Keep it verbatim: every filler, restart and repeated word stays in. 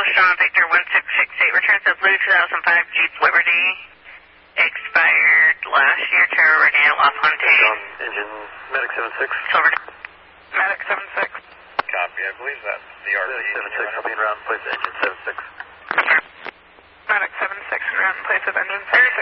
Sean Victor one six six eight, returns to blue two thousand five Jeep Liberty, expired last year, Terra Rodeo, La Fontaine. Sean, engine, Medic seven six. Silver. Medic seven six. Copy, I believe that's the R P. seven six, I'll be in round place, engine seven six. Medic seven six, round place with engine seven